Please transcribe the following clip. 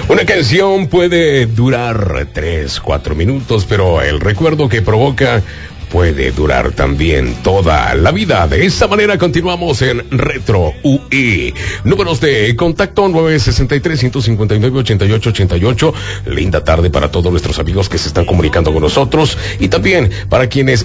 Una canción puede durar 3, 4 minutos, pero el recuerdo que provoca puede durar también toda la vida. De esta manera continuamos en Retro UI. Números de contacto 963-159-8888. Linda tarde para todos nuestros amigos que se están comunicando con nosotros y también para quienes